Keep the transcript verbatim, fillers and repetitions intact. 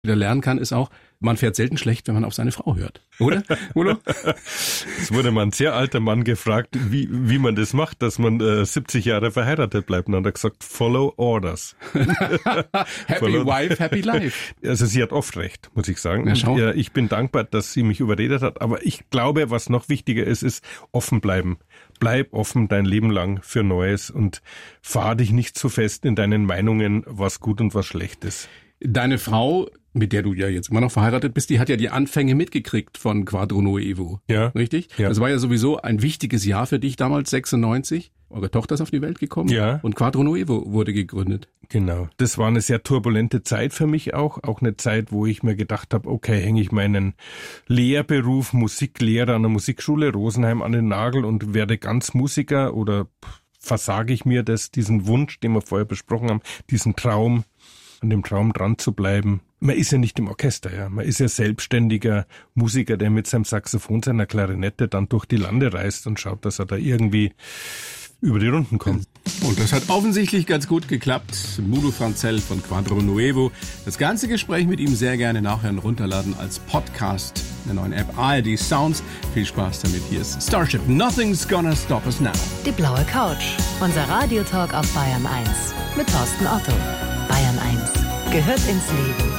wieder lernen kann, ist auch, man fährt selten schlecht, wenn man auf seine Frau hört. Oder, Udo? Es wurde mal ein sehr alter Mann gefragt, wie, wie man das macht, dass man äh, siebzig Jahre verheiratet bleibt. Und dann hat er gesagt, follow orders. Happy follow wife, happy life. Also sie hat oft recht, muss ich sagen. Ja, schau. Und, äh, ich bin dankbar, dass sie mich überredet hat. Aber ich glaube, was noch wichtiger ist, ist offen bleiben. Bleib offen dein Leben lang für Neues und fahr dich nicht so fest in deinen Meinungen, was gut und was schlecht ist. Deine Frau, mit der du ja jetzt immer noch verheiratet bist, die hat ja die Anfänge mitgekriegt von Quadro Nuevo. Ja. Richtig? Ja. Das war ja sowieso ein wichtiges Jahr für dich damals, sechsundneunzig. Eure Tochter ist auf die Welt gekommen. Ja. Und Quadro Nuevo wurde gegründet. Genau. Das war eine sehr turbulente Zeit für mich auch. Auch eine Zeit, wo ich mir gedacht habe, okay, hänge ich meinen Lehrberuf Musiklehrer an der Musikschule Rosenheim an den Nagel und werde ganz Musiker oder versage ich mir das, diesen Wunsch, den wir vorher besprochen haben, diesen Traum, an dem Traum dran zu bleiben. Man ist ja nicht im Orchester, ja. Man ist ja selbstständiger Musiker, der mit seinem Saxophon, seiner Klarinette dann durch die Lande reist und schaut, dass er da irgendwie über die Runden kommt. Und das hat offensichtlich ganz gut geklappt. Mudo Franzell von Quadro Nuevo. Das ganze Gespräch mit ihm sehr gerne nachher runterladen als Podcast in der neuen App A R D Sounds. Viel Spaß damit. Hier ist Starship. Nothing's gonna stop us now. Die blaue Couch. Unser Radiotalk auf Bayern eins. Mit Thorsten Otto. Bayern eins gehört ins Leben.